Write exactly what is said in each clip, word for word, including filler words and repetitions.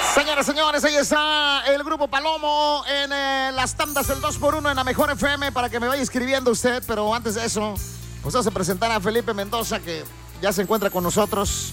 Señoras, señores, ahí está el Grupo Palomo en eh, las tandas del dos por uno en la Mejor F M para que me vaya escribiendo usted, pero antes de eso, pues vamos a presentar a Felipe Mendoza, que ya se encuentra con nosotros.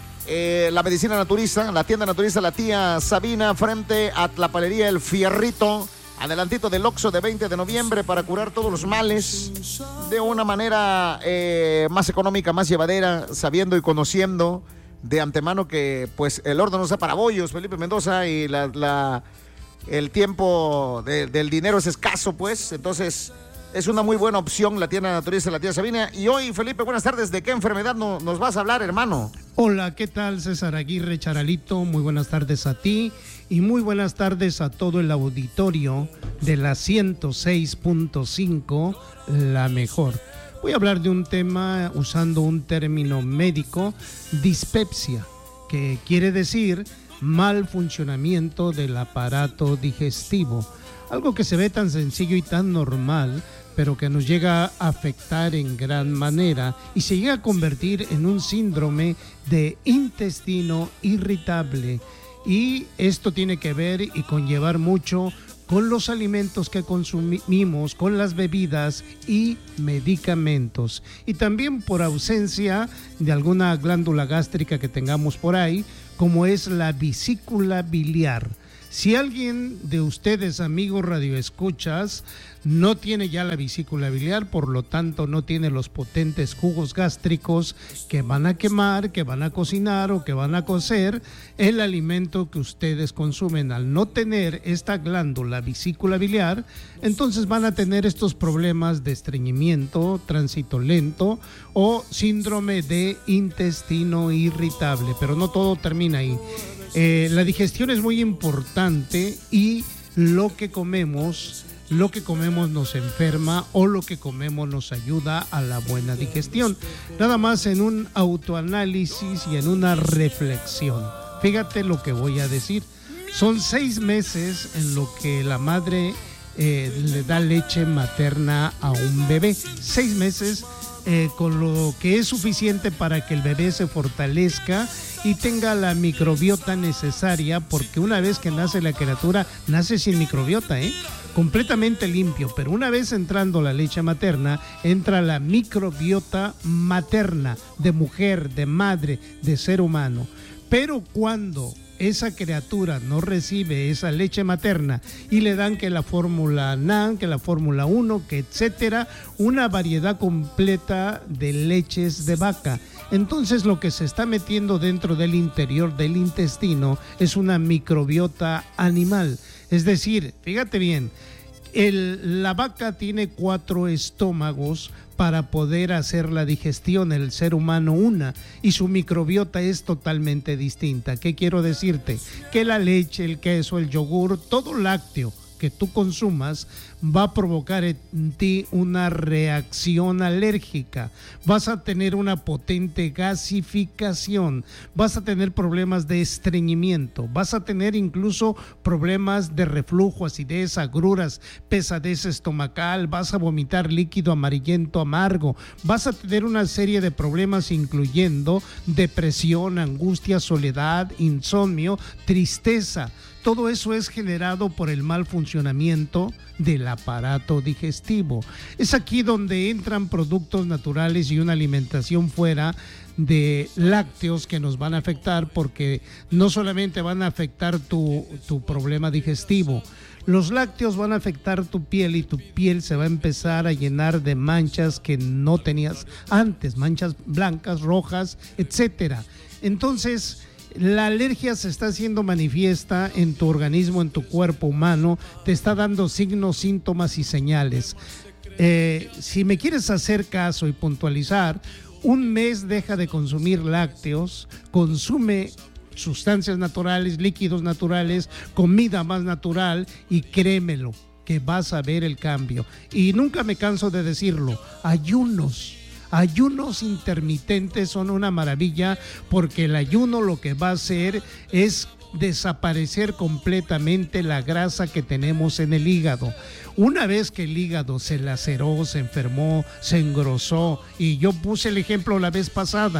Eh, la medicina naturista, la tienda naturista La Tía Sabina, frente a la palería El Fierrito, adelantito del Oxxo de veinte de noviembre, para curar todos los males de una manera eh, más económica, más llevadera, sabiendo y conociendo de antemano que pues el horno no está para bollos, Felipe Mendoza, y la, la, el tiempo de, del dinero es escaso, pues. Entonces es una muy buena opción la tienda naturista La Tía Sabina. Y hoy, Felipe, buenas tardes. ¿De qué enfermedad no, nos vas a hablar, hermano? Hola, ¿qué tal? César Aguirre Charalito, muy buenas tardes a ti y muy buenas tardes a todo el auditorio de la ciento seis punto cinco, La Mejor. Voy a hablar de un tema usando un término médico, dispepsia, que quiere decir mal funcionamiento del aparato digestivo. Algo que se ve tan sencillo y tan normal, pero que nos llega a afectar en gran manera y se llega a convertir en un síndrome de intestino irritable. Y esto tiene que ver y conllevar mucho con los alimentos que consumimos, con las bebidas y medicamentos. Y también por ausencia de alguna glándula gástrica que tengamos por ahí, como es la vesícula biliar. Si alguien de ustedes, amigos radioescuchas, no tiene ya la vesícula biliar, por lo tanto no tiene los potentes jugos gástricos que van a quemar, que van a cocinar o que van a cocer el alimento que ustedes consumen. Al no tener esta glándula vesícula biliar, entonces van a tener estos problemas de estreñimiento, tránsito lento o síndrome de intestino irritable. Pero no todo termina ahí. Eh, la digestión es muy importante y lo que comemos, lo que comemos nos enferma o lo que comemos nos ayuda a la buena digestión. Nada más en un autoanálisis y en una reflexión. Fíjate lo que voy a decir. Son seis meses en lo que la madre eh, le da leche materna a un bebé. Seis meses eh, con lo que es suficiente para que el bebé se fortalezca y tenga la microbiota necesaria, porque una vez que nace la criatura, nace sin microbiota, ¿eh? completamente limpio, pero una vez entrando la leche materna, entra la microbiota materna, de mujer, de madre, de ser humano. Pero cuando esa criatura no recibe esa leche materna y le dan que la fórmula N A N, que la fórmula uno, que etcétera, una variedad completa de leches de vaca. Entonces lo que se está metiendo dentro del interior del intestino es una microbiota animal. Es decir, fíjate bien, el, la vaca tiene cuatro estómagos para poder hacer la digestión, el ser humano una, y su microbiota es totalmente distinta. ¿Qué quiero decirte? Que la leche, el queso, el yogur, todo lácteo que tú consumas va a provocar en ti una reacción alérgica, vas a tener una potente gasificación, vas a tener problemas de estreñimiento, vas a tener incluso problemas de reflujo, acidez, agruras, pesadez estomacal, vas a vomitar líquido amarillento amargo, vas a tener una serie de problemas incluyendo depresión, angustia, soledad, insomnio, tristeza. Todo eso es generado por el mal funcionamiento del aparato digestivo. Es aquí donde entran productos naturales y una alimentación fuera de lácteos que nos van a afectar, porque no solamente van a afectar tu, tu problema digestivo. Los lácteos van a afectar tu piel y tu piel se va a empezar a llenar de manchas que no tenías antes, manchas blancas, rojas, etcétera. Entonces, la alergia se está haciendo manifiesta en tu organismo, en tu cuerpo humano, te está dando signos, síntomas y señales. Eh, si me quieres hacer caso y puntualizar, un mes deja de consumir lácteos, consume sustancias naturales, líquidos naturales, comida más natural y créemelo que vas a ver el cambio. Y nunca me canso de decirlo, ayunos. Ayunos intermitentes son una maravilla, porque el ayuno lo que va a hacer es desaparecer completamente la grasa que tenemos en el hígado. Una vez que el hígado se laceró, se enfermó, se engrosó, y yo puse el ejemplo la vez pasada,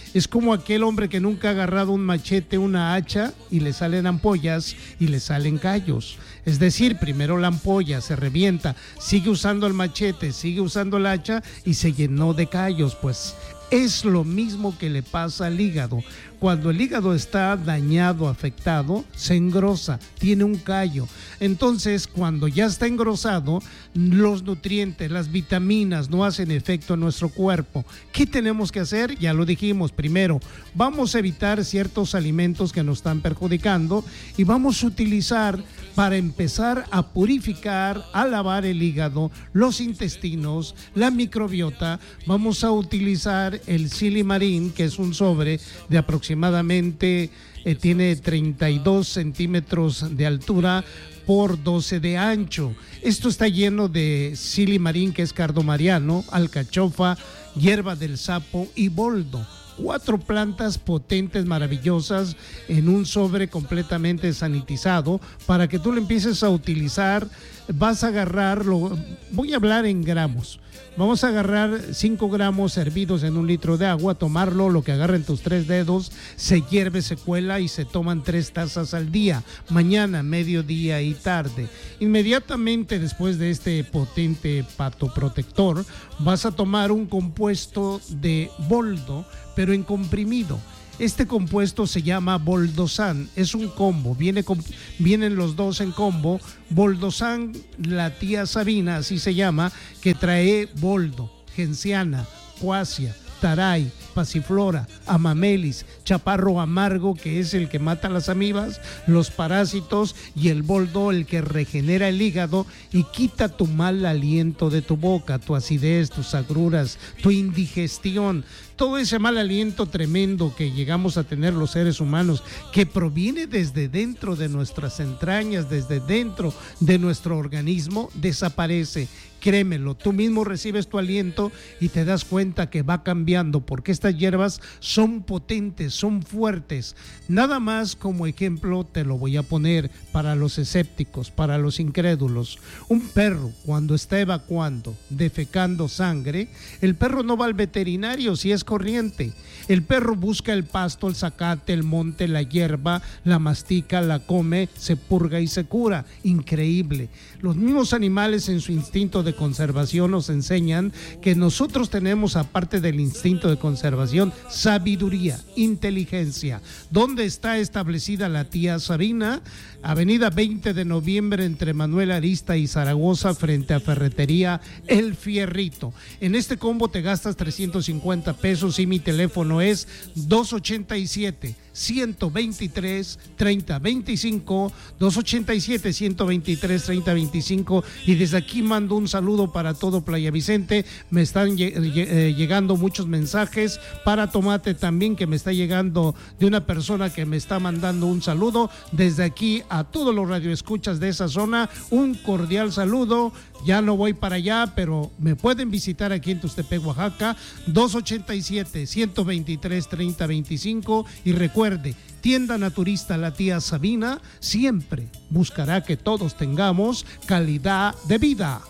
Es como aquel hombre que nunca ha agarrado un machete, una hacha, y le salen ampollas y le salen callos. Es decir, primero la ampolla se revienta, sigue usando el machete, sigue usando el hacha y se llenó de callos. Pues es lo mismo que le pasa al hígado. Cuando el hígado está dañado, afectado, se engrosa, tiene un callo. Entonces, cuando ya está engrosado, los nutrientes, las vitaminas no hacen efecto en nuestro cuerpo. ¿Qué tenemos que hacer? Ya lo dijimos. Primero, vamos a evitar ciertos alimentos que nos están perjudicando y vamos a utilizar para empezar a purificar, a lavar el hígado, los intestinos, la microbiota. Vamos a utilizar el Silimarín, que es un sobre de aproximadamente, eh, tiene treinta y dos centímetros de altura por doce de ancho. Esto está lleno de Silimarín, que es cardomariano, alcachofa, hierba del sapo y boldo. Cuatro plantas potentes, maravillosas, en un sobre completamente sanitizado para que tú lo empieces a utilizar. Vas a agarrarlo, voy a hablar en gramos. Vamos a agarrar cinco gramos hervidos en un litro de agua, tomarlo, lo que agarren tus tres dedos, se hierve, se cuela y se toman tres tazas al día, mañana, mediodía y tarde. Inmediatamente después de este potente patoprotector, vas a tomar un compuesto de boldo, pero en comprimido. Este compuesto se llama Boldosan, es un combo, viene con, vienen los dos en combo. Boldosan, la tía Sabina, así se llama, que trae boldo, genciana, cuasia, taray, pasiflora, amamelis, chaparro amargo, que es el que mata las amibas, los parásitos, y el boldo, el que regenera el hígado y quita tu mal aliento de tu boca, tu acidez, tus agruras, tu indigestión. Todo ese mal aliento tremendo que llegamos a tener los seres humanos, que proviene desde dentro de nuestras entrañas, desde dentro de nuestro organismo, desaparece. Créemelo, tú mismo recibes tu aliento y te das cuenta que va cambiando, porque estas hierbas son potentes, son fuertes. Nada más como ejemplo te lo voy a poner para los escépticos, para los incrédulos. Un perro, cuando está evacuando, defecando sangre, el perro no va al veterinario si es corriente. El perro busca el pasto, el zacate, el monte, la hierba, la mastica, la come, se purga y se cura. Increíble. Los mismos animales, en su instinto de conservación, nos enseñan que nosotros tenemos, aparte del instinto de conservación, sabiduría, inteligencia. ¿Dónde está establecida la tía Sabina? Avenida veinte de noviembre, entre Manuel Arista y Zaragoza, frente a Ferretería El Fierrito. En este combo te gastas trescientos cincuenta pesos y mi teléfono es dos ochenta y siete, ciento veintitrés, treinta veinticinco, dos ochenta y siete, ciento veintitrés, treinta veinticinco. Y desde aquí mando un saludo para todo Playa Vicente. Me están eh, llegando muchos mensajes para Tomate también, que me está llegando de una persona que me está mandando un saludo. Desde aquí a todos los radioescuchas de esa zona, un cordial saludo. Ya no voy para allá, pero me pueden visitar aquí en Tuxtepec, Oaxaca, dos ochenta y siete, ciento veintitrés, treinta veinticinco. Y recuerde, Tienda Naturista La Tía Sabina siempre buscará que todos tengamos calidad de vida.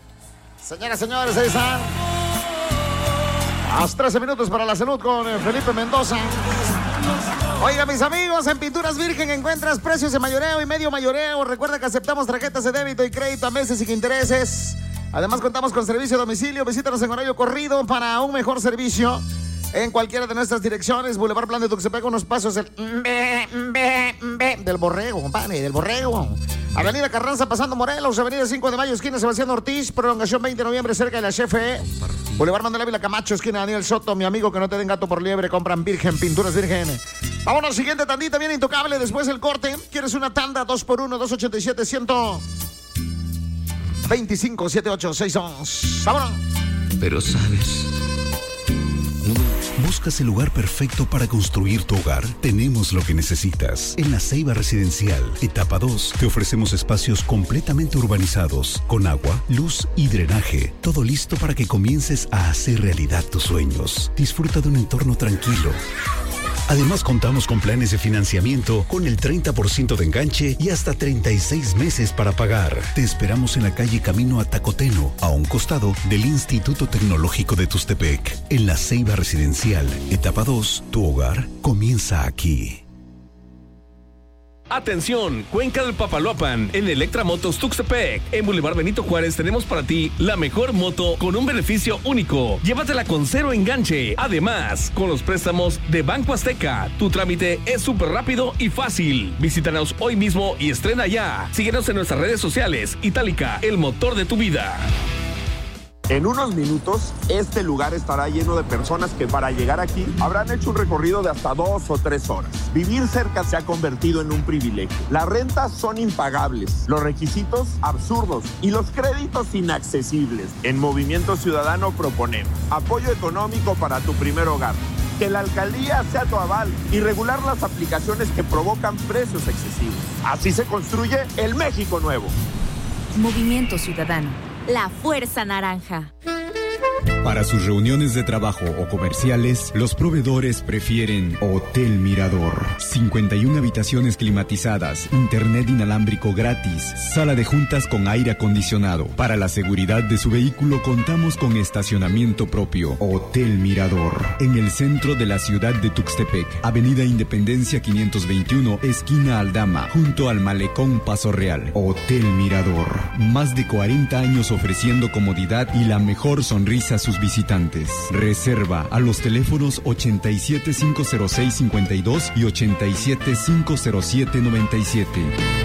Señoras, señores, ahí están. A los trece minutos para la salud con Felipe Mendoza. Oiga, mis amigos, en Pinturas Virgen encuentras precios de mayoreo y medio mayoreo. Recuerda que aceptamos tarjetas de débito y crédito a meses sin intereses. Además, contamos con servicio a domicilio. Visítanos en horario corrido para un mejor servicio en cualquiera de nuestras direcciones. Boulevard Plan de Tuxtepec, unos pasos del, del Borrego, compadre, del Borrego. Avenida Carranza, pasando Morelos. Avenida cinco de mayo, esquina Sebastián Ortiz. Prolongación veinte de noviembre, cerca de la Chefe. Boulevard Manuel Ávila Camacho, esquina Daniel Soto. Mi amigo, que no te den gato por liebre. Compran Virgen, Pinturas Virgen. Vámonos, siguiente tandita, bien intocable. Después del corte, ¿quieres una tanda? dos por uno, dos ochenta y siete, ciento veinticinco, setenta y ocho, sesenta y dos. Vámonos. Pero sabes, ¿buscas el lugar perfecto para construir tu hogar? Tenemos lo que necesitas. En La Ceiba Residencial, etapa dos, te ofrecemos espacios completamente urbanizados, con agua, luz y drenaje. Todo listo para que comiences a hacer realidad tus sueños. Disfruta de un entorno tranquilo, Además, contamos con planes de financiamiento con el treinta por ciento de enganche y hasta treinta y seis meses para pagar. Te esperamos en la calle Camino a Tacoteno, a un costado del Instituto Tecnológico de Tuxtepec. En la Ceiba Residencial, etapa dos, tu hogar comienza aquí. Atención, Cuenca del Papaloapan, en Electra Motos Tuxtepec. En Boulevard Benito Juárez tenemos para ti la mejor moto con un beneficio único. Llévatela con cero enganche. Además, con los préstamos de Banco Azteca, tu trámite es súper rápido y fácil. Visítanos hoy mismo y estrena ya. Síguenos en nuestras redes sociales. Itálica, el motor de tu vida. En unos minutos, este lugar estará lleno de personas que para llegar aquí habrán hecho un recorrido de hasta dos o tres horas. Vivir cerca se ha convertido en un privilegio. Las rentas son impagables, los requisitos absurdos y los créditos inaccesibles. En Movimiento Ciudadano proponemos apoyo económico para tu primer hogar, que la alcaldía sea tu aval y regular las aplicaciones que provocan precios excesivos. Así se construye el México nuevo. Movimiento Ciudadano. La Fuerza Naranja. Para sus reuniones de trabajo o comerciales, los proveedores prefieren Hotel Mirador. cincuenta y una habitaciones climatizadas, internet inalámbrico gratis, sala de juntas con aire acondicionado. Para la seguridad de su vehículo contamos con estacionamiento propio. Hotel Mirador. En el centro de la ciudad de Tuxtepec, Avenida Independencia quinientos veintiuno, esquina Aldama, junto al Malecón Paso Real. Hotel Mirador. Más de cuarenta años ofreciendo comodidad y la mejor sonrisa a sus visitantes. Reserva a los teléfonos ochenta y siete, cinco cero seis, cincuenta y dos y ochenta y siete, cinco cero siete, noventa y siete.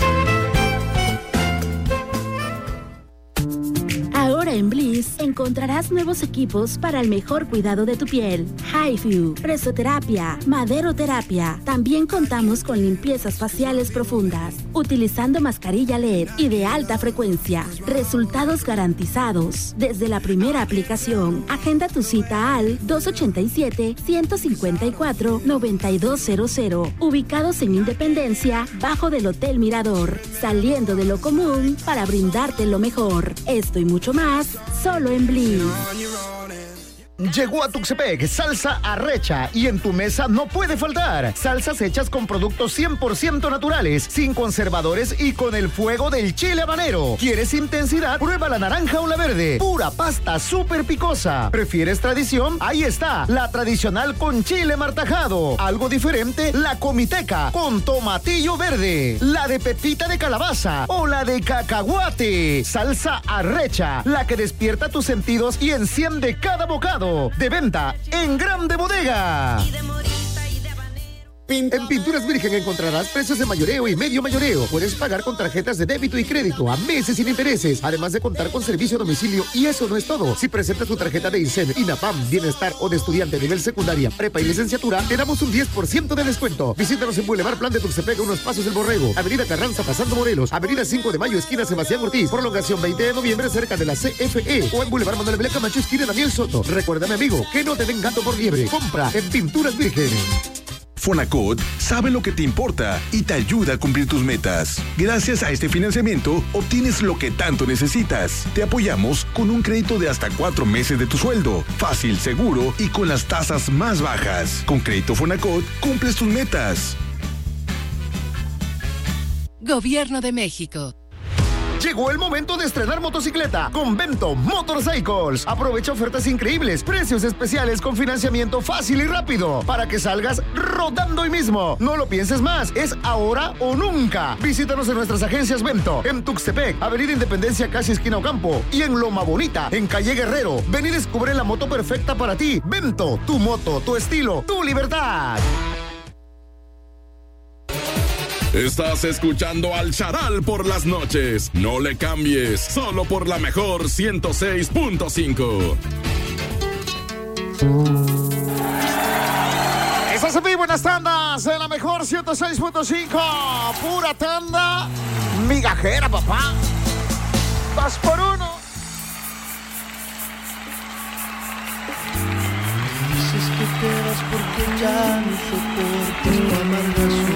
Ahora en Bliss encontrarás nuevos equipos para el mejor cuidado de tu piel. HiFu, presoterapia, maderoterapia. También contamos con limpiezas faciales profundas, utilizando mascarilla L E D y de alta frecuencia. Resultados garantizados desde la primera aplicación. Agenda tu cita al dos ochenta y siete, ciento cincuenta y cuatro, noventa y dos cero cero. Ubicados en Independencia, bajo del Hotel Mirador. Saliendo de lo común para brindarte lo mejor. Esto y mucho más, solo en Bliss. Llegó a Tuxtepec Salsa Arrecha y en tu mesa no puede faltar salsas hechas con productos cien por ciento naturales, sin conservadores y con el fuego del chile habanero. ¿Quieres intensidad? Prueba la naranja o la verde. Pura pasta súper picosa. ¿Prefieres tradición? Ahí está, la tradicional con chile martajado. Algo diferente, la comiteca con tomatillo verde, la de pepita de calabaza o la de cacahuate. Salsa Arrecha, la que despierta tus sentidos y enciende cada bocado. De venta en Grande Bodega. En Pinturas Virgen encontrarás precios de mayoreo y medio mayoreo. Puedes pagar con tarjetas de débito y crédito a meses sin intereses, además de contar con servicio a domicilio. Y eso no es todo. Si presentas tu tarjeta de INSEN, INAPAM, Bienestar o de estudiante a nivel secundaria, prepa y licenciatura, te damos un diez por ciento de descuento. Visítanos en Boulevard Plan de Tuxtepec, unos pasos del Borrego, Avenida Carranza pasando Morelos, Avenida cinco de Mayo, esquina Sebastián Ortiz, prolongación veinte de noviembre cerca de la C F E, o en Boulevard Manuel Belén Camacho, esquina Daniel Soto. Recuérdame, amigo, que no te den gato por liebre. Compra en Pinturas Virgen. Fonacot sabe lo que te importa y te ayuda a cumplir tus metas. Gracias a este financiamiento, obtienes lo que tanto necesitas. Te apoyamos con un crédito de hasta cuatro meses de tu sueldo. Fácil, seguro y con las tasas más bajas. Con Crédito Fonacot, cumples tus metas. Gobierno de México. Llegó el momento de estrenar motocicleta con Bento Motorcycles. Aprovecha ofertas increíbles, precios especiales con financiamiento fácil y rápido para que salgas rodando hoy mismo. No lo pienses más, es ahora o nunca. Visítanos en nuestras agencias Bento, en Tuxtepec, Avenida Independencia casi esquina Ocampo, y en Loma Bonita, en Calle Guerrero. Ven y descubre la moto perfecta para ti. Bento, tu moto, tu estilo, tu libertad. Estás escuchando al Charal por las noches. No le cambies, solo por la mejor ciento seis punto cinco. Estás en vivo en las tandas de la mejor ciento seis punto cinco. Pura tanda migajera, papá. Dos por uno. Dices que te vas porque ya no soportas tu amarga